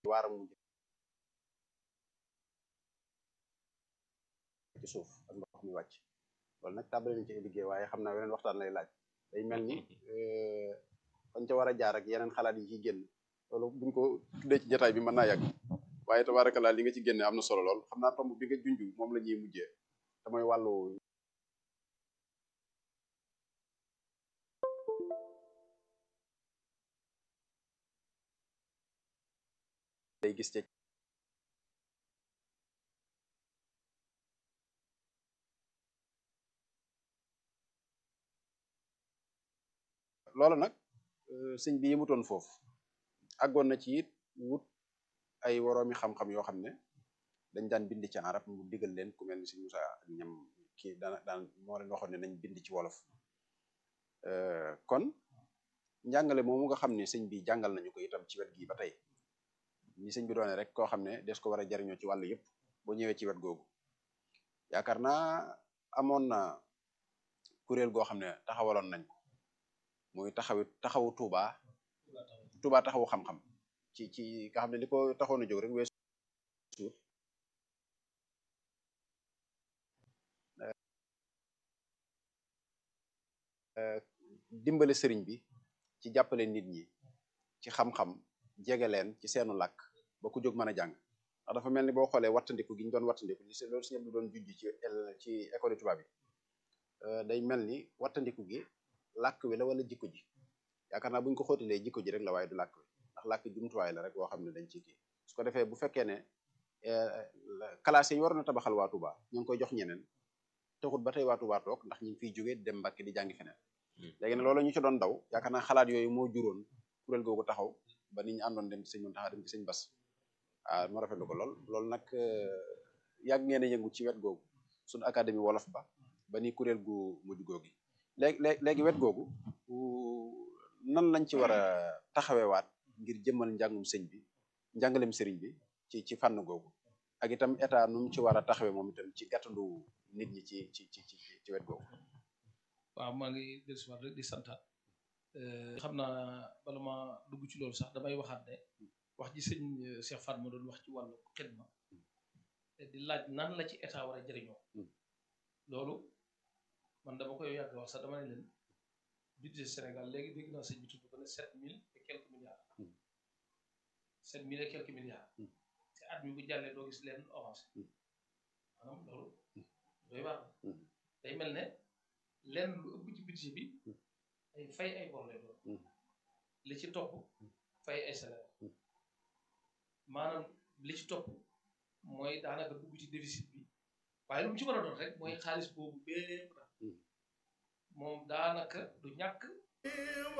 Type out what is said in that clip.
waaram mu ci suuf ak ndox mi wàcc loolu nag tàmbali nañ ci liggéey waaye xam naa weneen waxtaan lay laaj day mel ni fañ ca war a jaar ak yeneen xalaat yi ci génn loolu buñ ko tuddee ci jotaay bi mën naa yàgg waaye tabaarakallaa li nga ci génne am na solo lool xam naa tomb bi nga junj moom la ñuy mujjee te mooy wàllu day gis ci loolu nag sëñ bi yemutoon foofu àggoon na ci it wut ay woroomi xam-xam yoo xam ne dañ daan bind ci arab mu digal leen ku mel ni sëñ Musaa ak ñam kii daan moo leen waxoon ne nañ bind ci wolof kon njàngale moomu nga xam ne sëñ bi jàngal nañu ko itam ci wet gi ba tey ñi sëñ bi doone rek koo xam ne des ko war a jariñoo ci wàllu yëpp boo ñëwee ci wet googu yaakaar naa amoon na kuréel goo xam ne taxawaloon nañ ko muy taxawu Touba taxawu xam-xam ci nga xam ne li ko taxoon a jóg rek weesu dimbale sëriñ bi ci jàppale nit ñi ci xam-xam jege leen ci seenu làkk ba ku jóg mën a jàng ndax dafa mel ni boo xoolee wattandiku gi ñu doon wattandiku li loolu si ñëpp lu doon jujj ci école tubaab bi day mel ni wattandiku gi làkk wi la wala jikko ji yaakaar naa bu ñu ko xóotalee jikko ji rek la waaye du làkk wi ndax làkk jumtuwaay la rek boo xam ne dañ ci kii su ko defee bu fekkee ne classe yi waroon a tabaxal waa Touba ñu ngi koy jox ñeneen taxut ba tey waa Touba toog ndax ñu ngi fiy jógee dem Mbàkke di jàngi feneen léegi ne loolu ñu ci doon daw yaakaar naa xalaat yooyu moo juróon kuréel googu taxaw ba nit ñi àndoon dem ci sëñ Muntaxa dem ci sëñ Bass moo rafetlu ko loolu nag yàgg ngeen a yëngu ci wet googu suñu académie wolof ba ni kuréel gu mujj googi léegi wet googu nan lañ ci war a taxawewaat ngir jëmmal njàngum sëñ bi njàngalem sëriñ bi ci fànn googu ak itam état nu mu ci war a taxawe moom itam ci gàttandu nit ñi ci wet googu. waaw maa ngi dellusiwaat rek di santaat xam naa bala ma dugg ci loolu sax damay waxaat ne wax ji sëñ Cheikh Fatma doon wax ci wàllu xidma di laaj nan la ci état war a jëriñoo loolu man dama koy yàgg wax sax dama ne leen budget Sénégal léegi dégg naa sëñ bi tudd ko ne 7000 et quelques milliards 7000 et quelques milliards te at mi bu jàllee doo gis leen avancé maanaam loolu doy waar day mel ne lenn lu ëpp ci budget bi ay fay ay bor lay doon li ci topp fay ay salaire maanaam li ci topp mooy daanaka dugg ci déficit bi waaye lu mu ci mën a doon rek mooy xaalis boobu bépp moom daanaka du ñàkk